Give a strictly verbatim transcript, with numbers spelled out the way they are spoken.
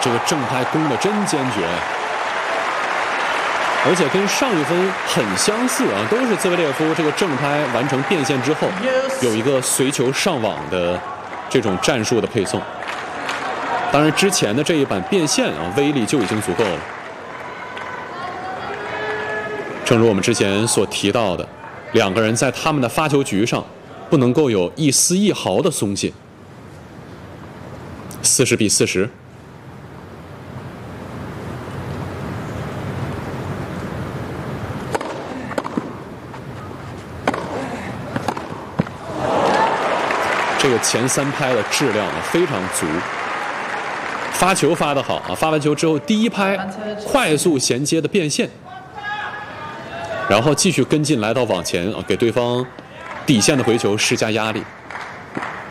这个正拍攻的真坚决，而且跟上一分很相似啊，都是兹维列夫这个正拍完成变线之后，有一个随球上网的这种战术的配送。当然，之前的这一版变线啊，威力就已经足够了。正如我们之前所提到的，两个人在他们的发球局上不能够有一丝一毫的松懈。四十比四十。这个前三拍的质量啊非常足，发球发得好啊，发完球之后第一拍快速衔接的变线，然后继续跟进来到网前啊，给对方底线的回球施加压力。